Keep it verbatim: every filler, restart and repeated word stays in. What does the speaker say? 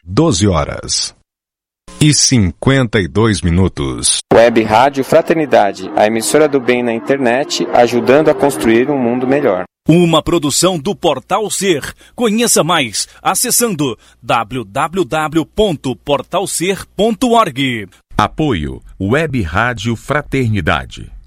doze horas e cinquenta e dois minutos. Web Rádio Fraternidade, a emissora do bem na internet, ajudando a construir um mundo melhor. Uma produção do Portal Ser. Conheça mais acessando w w w ponto portal ser ponto org. Apoio Web Rádio Fraternidade.